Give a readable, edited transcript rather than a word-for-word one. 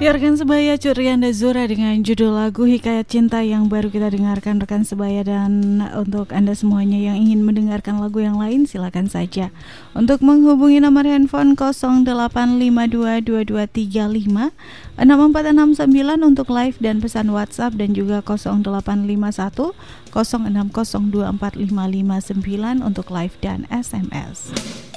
Ya rekan sebaya, Curianda Zura dengan judul lagu Hikayat Cinta yang baru kita dengarkan rekan sebaya. Dan untuk Anda semuanya yang ingin mendengarkan lagu yang lain, silakan saja untuk menghubungi nomor handphone 085222356469 untuk live dan pesan WhatsApp, dan juga 0851 06024559 untuk live dan SMS.